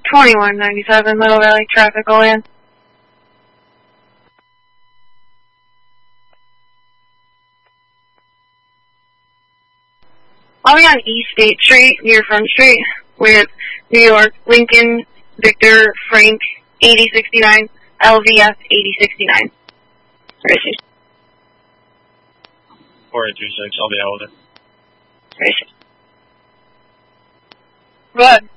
2197, Little Valley traffic, all in. I'll be on East State Street, near Front Street, with New York, Lincoln, Victor, Frank, 8069, LVF, 8069. Racing. 4826, I'll be out with it. Racing. Go ahead.